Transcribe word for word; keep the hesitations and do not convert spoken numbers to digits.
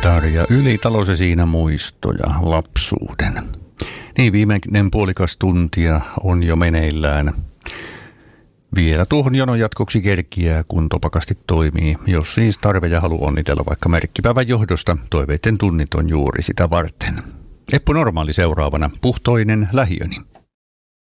Tarja Ylitalo, se siinä muistoja lapsuuden. Niin, viimeinen puolikas tuntia on jo meneillään. Vielä tuohon jonon jatkoksi kerkiää, kun topakasti toimii. Jos siis tarve ja halu onnitella vaikka merkkipäivän johdosta, toiveiden tunnit on juuri sitä varten. Eppu Normaali seuraavana, puhtoinen lähiöni.